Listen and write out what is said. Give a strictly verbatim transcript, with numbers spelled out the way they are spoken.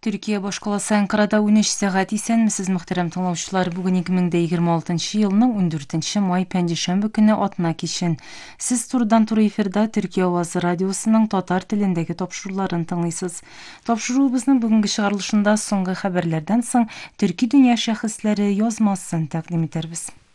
Türkiye Boş Kalası Ankara'da on üç saat исәнмесез, мөхтәрәм тыңлаучылар. Бүген ике мең егерме алтынчы елның он дүртенче май пәнҗешәмбе көне атна кичен. Сез турыдан-туры эфирда Төркия авазы радиосының татар телендәге тапшыруларын тыңлыйсыз. Тапшыруыбызның бүгенге чыгарылышында соңгы хәбәрләрдән соң төрки дөнья шәхесләре язмасын тәкъдим итәрбез.